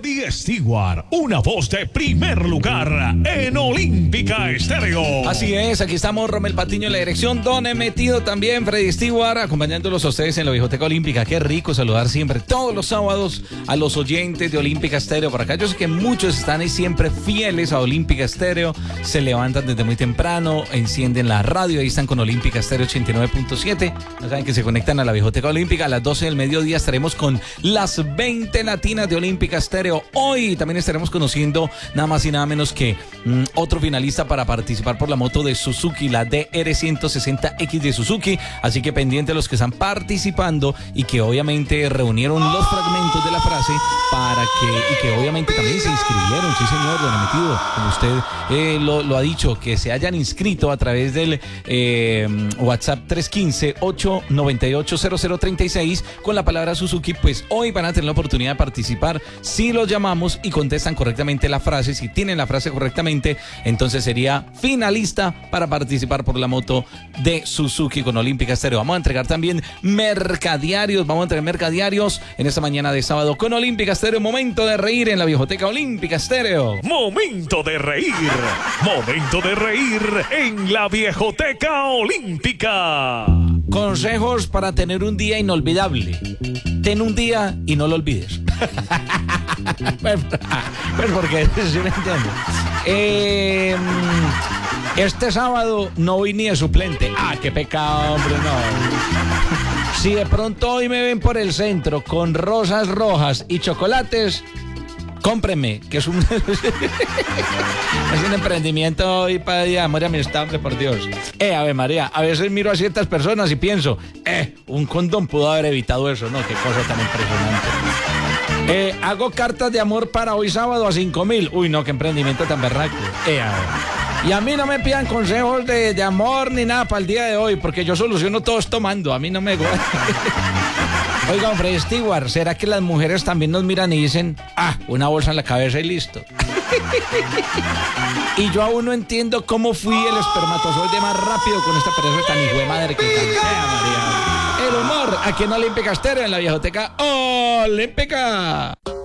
Freddy Stewart, una voz de primer lugar en Olímpica Estéreo. Así es, aquí estamos Rommel Patiño en la dirección, Don Metido también, Freddy Stewart, acompañándolos a ustedes en la Viejoteca Olímpica. Qué rico saludar siempre, todos los sábados, a los oyentes de Olímpica Estéreo por acá. Yo sé que muchos están ahí siempre fieles a Olímpica Estéreo, se levantan desde muy temprano, encienden la radio, ahí están con Olímpica Estéreo 89.7. No saben que se conectan a la Viejoteca Olímpica. A las 12 del mediodía estaremos con las 20 latinas de Olímpica Estéreo. Hoy también estaremos conociendo nada más y nada menos que otro finalista para participar por la moto de Suzuki, la DR160X de Suzuki. Así que pendientes los que están participando y que obviamente reunieron los fragmentos de la frase y que obviamente también se inscribieron. Sí, señor, Don Metido, como usted lo ha dicho, que se hayan inscrito a través del WhatsApp 315-898-0036 con la palabra Suzuki. Pues hoy van a tener la oportunidad de participar si los llamamos y contestan correctamente la frase. Si tienen la frase correctamente, entonces sería finalista para participar por la moto de Suzuki con Olímpica Estéreo. Vamos a entregar también mercadiarios, en esta mañana de sábado con Olímpica Estéreo. Momento de reír en la Viejoteca Olímpica Estéreo. Momento de reír en la Viejoteca Olímpica. Consejos para tener un día inolvidable. Ten un día y no lo olvides. Pues porque ¿sí me entiendes? Este sábado no voy ni de suplente. Ah, qué pecado, hombre, no. Si de pronto hoy me ven por el centro con rosas rojas y chocolates, cómprenme, que es un es un emprendimiento hoy para día, amor y amistad, hombre, por Dios. Ave María, a veces miro a ciertas personas y pienso, un condón pudo haber evitado eso, ¿no? Qué cosa tan impresionante. Hago cartas de amor para hoy sábado a 5,000. Uy, no, qué emprendimiento tan berraco. Y a mí no me pidan consejos de amor ni nada para el día de hoy, porque yo soluciono todo tomando. A mí no me gusta. Oiga, Freddy Stewart, ¿será que las mujeres también nos miran y dicen, una bolsa en la cabeza y listo? Y yo aún no entiendo cómo fui el espermatozoide más rápido con esta pereza tan hijo de madre que cansea, María. El humor aquí en Olímpica Estéreo, en la Viejoteca Olímpica.